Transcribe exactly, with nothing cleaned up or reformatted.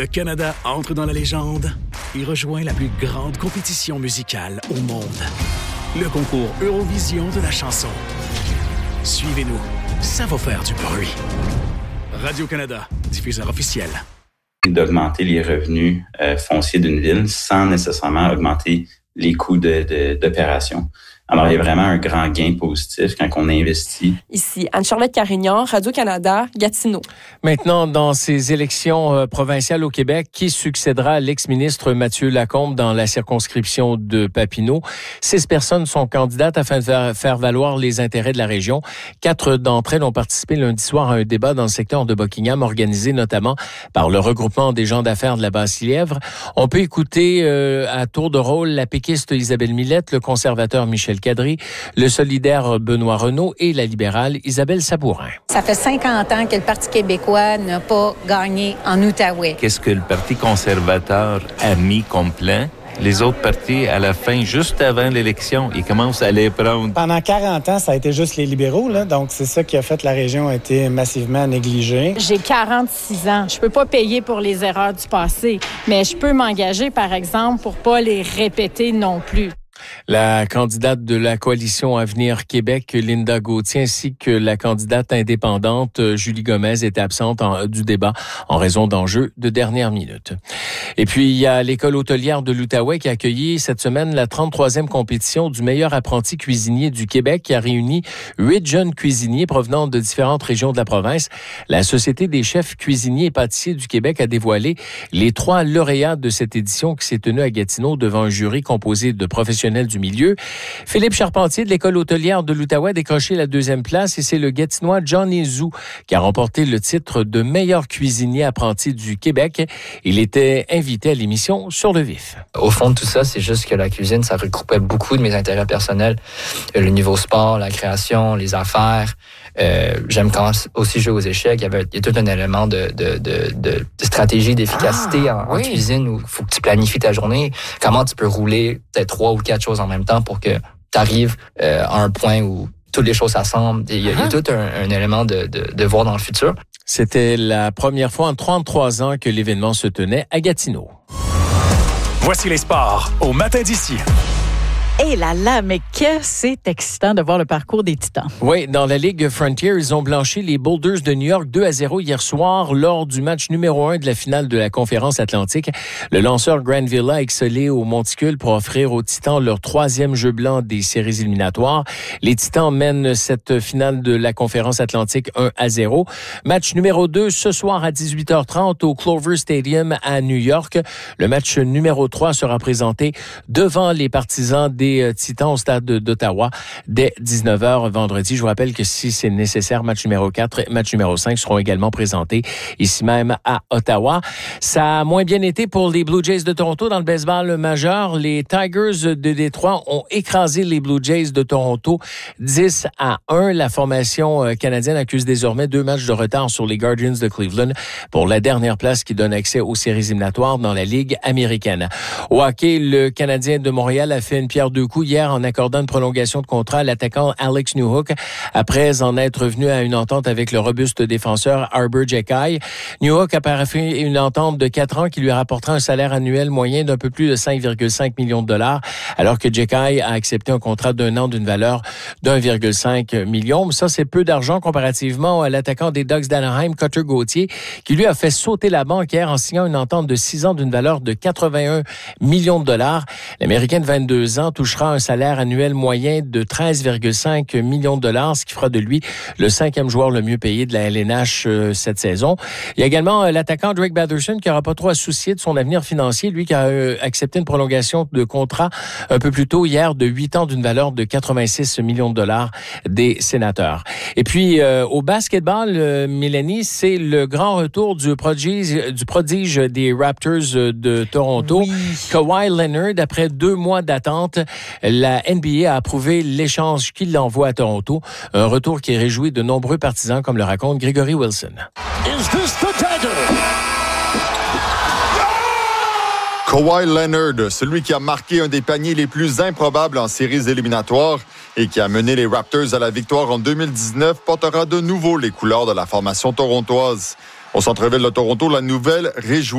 Le Canada entre dans la légende et rejoint la plus grande compétition musicale au monde. Le concours Eurovision de la chanson. Suivez-nous, ça va faire du bruit. Radio-Canada, diffuseur officiel. D'augmenter les revenus euh, fonciers d'une ville sans nécessairement augmenter les coûts de, de, d'opération. Alors, il y a vraiment un grand gain positif quand on investit. Ici, Anne-Charlotte Carignan, Radio-Canada, Gatineau. Maintenant, dans ces élections euh, provinciales au Québec, qui succédera à l'ex-ministre Mathieu Lacombe dans la circonscription de Papineau? Six personnes sont candidates afin de faire, faire valoir les intérêts de la région. Quatre d'entre elles ont participé lundi soir à un débat dans le secteur de Buckingham, organisé notamment par le regroupement des gens d'affaires de la Basse-Lièvre. On peut écouter euh, à tour de rôle la péquiste Isabelle Millette, le conservateur Michel Cadry, le solidaire Benoît Renaud et la libérale Isabelle Sabourin. Ça fait cinquante ans que le Parti québécois n'a pas gagné en Outaouais. Qu'est-ce que le Parti conservateur a mis comme plan? Les autres partis, à la fin, juste avant l'élection, ils commencent à les prendre. Pendant quarante ans, ça a été juste les libéraux, là, donc c'est ça qui a fait que la région a été massivement négligée. J'ai quarante-six ans. Je peux pas payer pour les erreurs du passé, mais je peux m'engager, par exemple, pour pas les répéter non plus. La candidate de la coalition Avenir Québec, Linda Gauthier, ainsi que la candidate indépendante Julie Gomez étaient absentes en, du débat en raison d'enjeux de dernière minute. Et puis, il y a l'école hôtelière de l'Outaouais qui a accueilli cette semaine la trente-troisième compétition du meilleur apprenti cuisinier du Québec qui a réuni huit jeunes cuisiniers provenant de différentes régions de la province. La Société des chefs cuisiniers et pâtissiers du Québec a dévoilé les trois lauréats de cette édition qui s'est tenue à Gatineau devant un jury composé de professionnels du milieu. Philippe Charpentier de l'école hôtelière de l'Outaouais a décroché la deuxième place et c'est le Gatinois Johnny Zhu qui a remporté le titre de meilleur cuisinier apprenti du Québec. Il était invité à l'émission Sur le vif. Au fond de tout ça, c'est juste que la cuisine, ça regroupait beaucoup de mes intérêts personnels. Le niveau sport, la création, les affaires. Euh, j'aime quand aussi jouer aux échecs. Il y avait il y a tout un élément de, de, de, de, de stratégie, d'efficacité ah, en, oui. en cuisine où il faut que tu planifies ta journée. Comment tu peux rouler peut-être trois ou quatre choses en même temps pour que tu arrives euh, à un point où toutes les choses s'assemblent. Il y a, ah. il y a tout un, un élément de, de, de voir dans le futur. C'était la première fois en trente-trois ans que l'événement se tenait à Gatineau. Voici les sports au matin d'ici. Et là là, mais que c'est excitant de voir le parcours des Titans. Oui, dans la Ligue Frontier, ils ont blanchi les Boulders de New York deux à zéro hier soir lors du match numéro un de la finale de la Conférence Atlantique. Le lanceur Grant Villa a excellé au monticule pour offrir aux Titans leur troisième jeu blanc des séries éliminatoires. Les Titans mènent cette finale de la Conférence Atlantique un à zéro. Match numéro deux ce soir à dix-huit heures trente au Clover Stadium à New York. Le match numéro trois sera présenté devant les partisans des Titans au stade d'Ottawa dès dix-neuf heures vendredi. Je vous rappelle que si c'est nécessaire, match numéro quatre et match numéro cinq seront également présentés ici même à Ottawa. Ça a moins bien été pour les Blue Jays de Toronto dans le baseball majeur. Les Tigers de Détroit ont écrasé les Blue Jays de Toronto dix à un. La formation canadienne accuse désormais deux matchs de retard sur les Guardians de Cleveland pour la dernière place qui donne accès aux séries éliminatoires dans la Ligue américaine. Au hockey, le Canadien de Montréal a fait une pierre deux coups hier en accordant une prolongation de contrat à l'attaquant Alex Newhook après en être venu à une entente avec le robuste défenseur Arber Xhekaj. Newhook a paraphé une entente de quatre ans qui lui rapportera un salaire annuel moyen d'un peu plus de cinq virgule cinq millions de dollars, alors que Xhekaj a accepté un contrat d'un an d'une valeur d'un virgule cinq million. Ça, c'est peu d'argent comparativement à l'attaquant des Ducks d'Anaheim, Cutter Gauthier, qui lui a fait sauter la banque hier en signant une entente de six ans d'une valeur de quatre-vingt-un millions de dollars. L'Américain de vingt-deux ans touchera un salaire annuel moyen de treize virgule cinq millions de dollars, ce qui fera de lui le cinquième joueur le mieux payé de la L N H euh, cette saison. Il y a également euh, l'attaquant Drake Batherson qui n'aura pas trop à se soucier de son avenir financier, lui qui a euh, accepté une prolongation de contrat un peu plus tôt hier de huit ans d'une valeur de quatre-vingt-six millions de dollars des Sénateurs. Et puis euh, au basketball, euh, Mélanie, c'est le grand retour du prodige, du prodige des Raptors de Toronto, oui. Kawhi Leonard. Après deux mois d'attente, la N B A a approuvé l'échange qu'il envoie à Toronto. Un retour qui réjouit de nombreux partisans, comme le raconte Gregory Wilson. Is this the dagger? Kawhi Leonard, celui qui a marqué un des paniers les plus improbables en séries éliminatoires et qui a mené les Raptors à la victoire en deux mille dix-neuf, portera de nouveau les couleurs de la formation torontoise. Au centre-ville de Toronto, la nouvelle réjouit